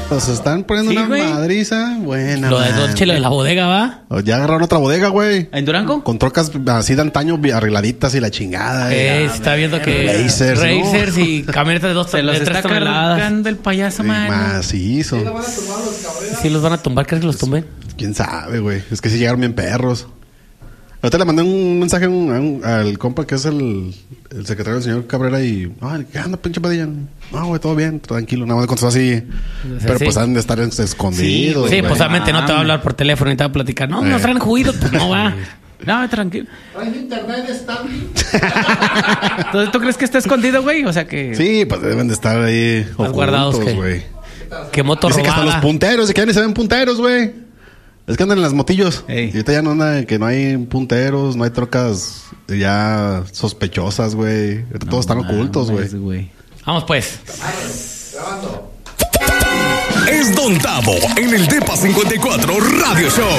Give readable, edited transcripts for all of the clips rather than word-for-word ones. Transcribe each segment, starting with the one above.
Pues están poniendo una madriza buena. Lo de Dolce, lo de la bodega, ¿va? Ya agarraron otra bodega, güey. ¿En Durango? Con trocas así de antaño arregladitas y la chingada. Está viendo que Racers y camionetas de 2 se los está cargando el payaso, man. Macizo. Sí, los van a tumbar. ¿Crees que los tumben? ¿Quién sabe, güey? Es que sí llegaron bien perros. Ahorita le mandé un mensaje al compa que es el secretario del señor Cabrera y... Ay, ¿qué anda, pinche Padilla? No, güey, todo bien, tranquilo. Nada más contestó así. Pero pues han de estar escondidos. Sí, pues obviamente no te va a hablar por teléfono y te va a platicar. No, nos traen juido, pues no va. No, tranquilo. ¿Traes internet estable? Entonces, ¿tú crees que está escondido, güey? O sea que... Sí, pues deben de estar ahí ocultos, guardados, güey. ¿Qué moto dice robada? Que hasta los punteros, que ya ni se ven punteros, güey. Es que andan en las motillos. Y ahorita ya no anda, que no hay punteros, no hay trocas ya sospechosas, güey. Todos están ocultos, güey. Vamos pues. Grabando. Es Don Tavo en el Depa 54 Radio Show.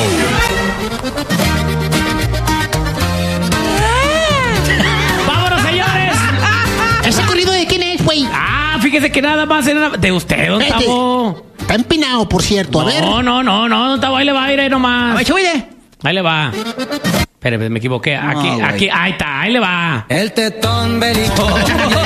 ¡Vámonos, señores! ¿Ese corrido de quién es, güey? Fíjese que nada más era de usted, Don Tavo. Está empinado, por cierto. A ver. No, Don Tavo, ahí le va a ir ahí nomás. A ver, súbele. Ahí le va. Espérame, me equivoqué. Aquí, ahí está, ahí le va. El tetón bélico. Con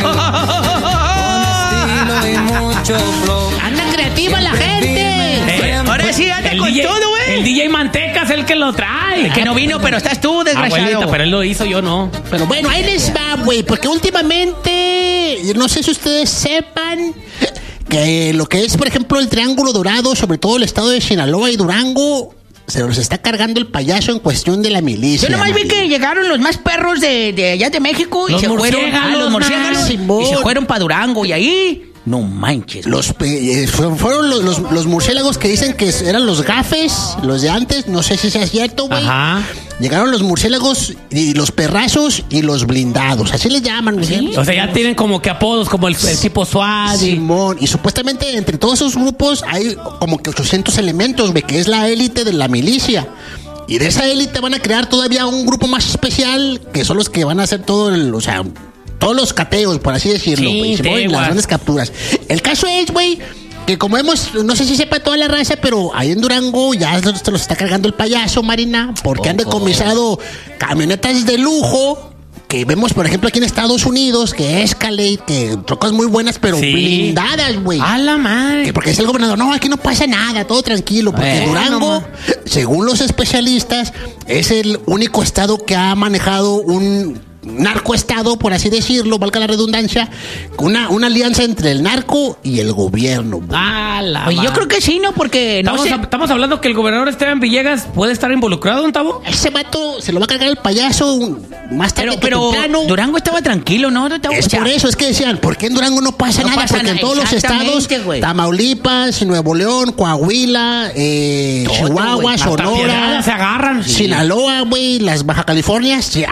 estilo y mucho flow. Anda creativa la gente. Ahora sí anda con DJ, todo, güey. El DJ Mantecas es el que lo trae. Que no vino, pero estás tú, desgraciado. Abuelita, pero él lo hizo, yo no. Pero bueno, ahí les va, güey. Porque últimamente, no sé si ustedes sepan que lo que es, por ejemplo, el Triángulo Dorado, sobre todo el estado de Sinaloa y Durango, se los está cargando el payaso en cuestión de la milicia. Yo nomás vi que llegaron los más perros de allá de México y se fueron a los murciélagos y se fueron para Durango y ahí... No manches. Fueron los murciélagos que dicen que eran los gafes, los de antes, no sé si sea cierto, güey. Ajá. Llegaron los murciélagos y los perrazos y los blindados, así les llaman. ¿Sí? O sea, ya tienen como que apodos, como el tipo SWAT. Simón, y supuestamente entre todos esos grupos hay como que 800 elementos, güey, que es la élite de la milicia. Y de esa élite van a crear todavía un grupo más especial, que son los que van a hacer todo todos los cateos, por así decirlo, güey. Sí, las grandes capturas. El caso es, güey, que como no sé si sepa toda la raza, pero ahí en Durango ya se los está cargando el payaso, Marina, porque han decomisado camionetas de lujo, que vemos, por ejemplo, aquí en Estados Unidos, que Escalade, que trocas muy buenas, pero blindadas, güey. ¡A la madre! Porque es el gobernador, no, aquí no pasa nada, todo tranquilo, porque Durango, según los especialistas, es el único estado que ha manejado un narcoestado, por así decirlo, valga la redundancia, una alianza entre el narco y el gobierno. Oye, yo creo que sí, ¿no? Porque estamos hablando que el gobernador Esteban Villegas puede estar involucrado, ¿Don Tavo? Ese vato se lo va a cargar el payaso más tarde pero temprano. Durango estaba tranquilo, ¿no? Es por eso, es que decían, ¿por qué en Durango no pasa nada? Porque en todos los estados, Tamaulipas, Nuevo León, Coahuila, Chihuahua, Sonora, se agarran. Sinaloa, güey, las Baja Californias, sí,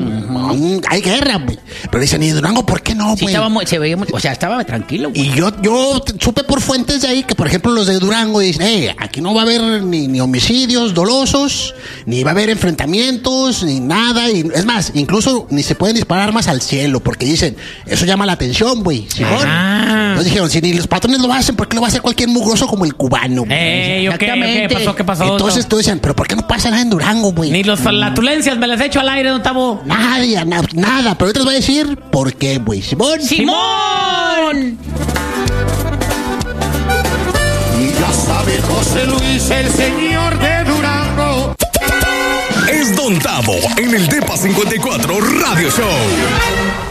hay guerra, güey. Pero dicen, ¿y Durango por qué no, güey? Sí, se veía estaba tranquilo, güey. Y yo supe por fuentes de ahí que, por ejemplo, los de Durango dicen, aquí no va a haber ni homicidios dolosos, ni va a haber enfrentamientos, ni nada. Y, es más, incluso ni se pueden disparar armas al cielo, porque dicen, eso llama la atención, güey. Entonces dijeron, si ni los patrones lo hacen, ¿por qué lo va a hacer cualquier mugroso como el cubano? ¿Qué pasó? Entonces todos decían, ¿pero por qué no pasa nada en Durango, güey? Ni los flatulencias me las he hecho al aire, Don Tavo. Nada, pero ahorita les voy a decir por qué, güey. ¡Simón! Y ya sabe José Luis, el señor de Durango. Es Don Tavo en el Depa 54 Radio Show.